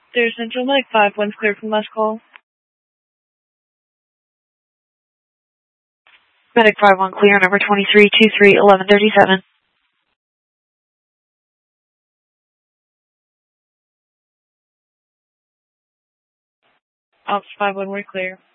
There's Central Medic 5-1's clear from last call. Medic 5-1 clear, number 2323-1137. Ops 5-1, we're clear.